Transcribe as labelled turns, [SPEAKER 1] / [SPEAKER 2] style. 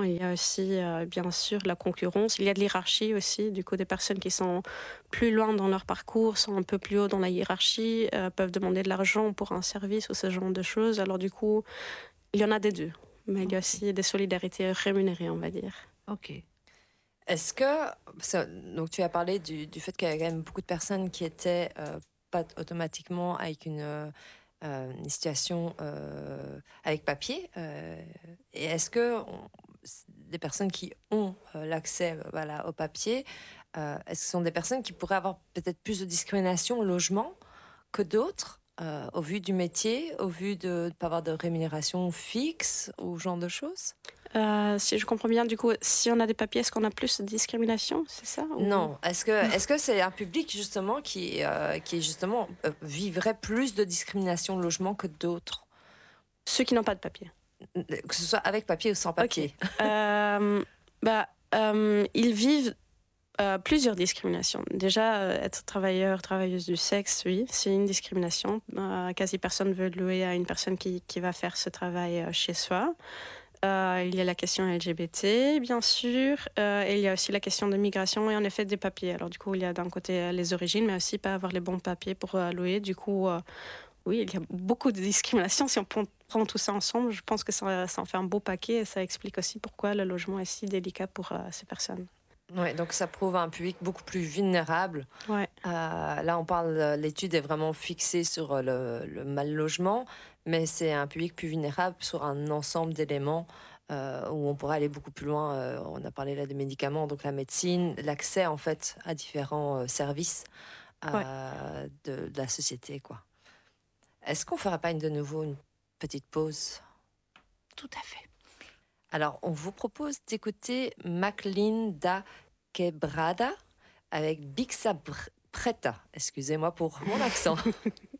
[SPEAKER 1] Il y a aussi, bien sûr, la concurrence. Il y a de l'hiérarchie aussi. Du coup, des personnes qui sont plus loin dans leur parcours, sont un peu plus haut dans la hiérarchie, peuvent demander de l'argent pour un service ou ce genre de choses. Alors du coup, il y en a des deux. Mais il y a
[SPEAKER 2] Ok.
[SPEAKER 1] aussi des solidarités rémunérées, on va dire.
[SPEAKER 2] Ok. Est-ce que, donc tu as parlé du fait qu'il y avait quand même beaucoup de personnes qui étaient pas automatiquement avec une situation avec papier. Et est-ce que des personnes qui ont l'accès voilà, au papier, est-ce que ce sont des personnes qui pourraient avoir peut-être plus de discrimination au logement que d'autres au vu du métier, au vu de ne pas avoir de rémunération fixe ou ce genre de choses?
[SPEAKER 1] Si je comprends bien, du coup, si on a des papiers, est-ce qu'on a plus de discrimination, c'est ça ou...
[SPEAKER 2] Non. Est-ce que c'est un public justement qui justement vivrait plus de discrimination de logement que d'autres,
[SPEAKER 1] Ceux qui n'ont pas de papier.
[SPEAKER 2] que ce soit avec papier ou sans
[SPEAKER 1] Ok.
[SPEAKER 2] papier?
[SPEAKER 1] Ils vivent plusieurs discriminations. Déjà, être travailleur, travailleuse du sexe, oui, c'est une discrimination. Quasi personne ne veut louer à une personne qui va faire ce travail chez soi. Il y a la question LGBT, bien sûr, et il y a aussi la question de migration et en effet des papiers. Alors du coup, il y a d'un côté les origines, mais aussi pas avoir les bons papiers pour louer. Du coup, oui, il y a beaucoup de discrimination. Si on prend tout ça ensemble, je pense que ça en fait un beau paquet et ça explique aussi pourquoi le logement est si délicat pour ces personnes.
[SPEAKER 2] Ouais, donc ça prouve un public beaucoup plus vulnérable.
[SPEAKER 1] Ouais.
[SPEAKER 2] Là, on parle, l'étude est vraiment fixée sur le mal logement, mais c'est un public plus vulnérable sur un ensemble d'éléments où on pourrait aller beaucoup plus loin. On a parlé là des médicaments, donc la médecine, l'accès en fait à différents services
[SPEAKER 1] Ouais.
[SPEAKER 2] de la société, quoi. Est-ce qu'on ferait pas de nouveau une petite pause?
[SPEAKER 1] Tout à fait.
[SPEAKER 2] Alors, on vous propose d'écouter Maclean da Quebrada avec Bixa Preta. Excusez-moi pour mon accent.